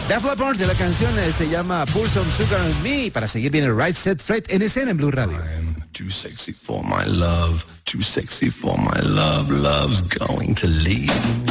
Def Leppard, de la canción se llama Pour Some Sugar on Me. Para seguir viene Right Set Fred en escena en Blue Radio. I'm too sexy for my love, too sexy for my love, love's going to leave.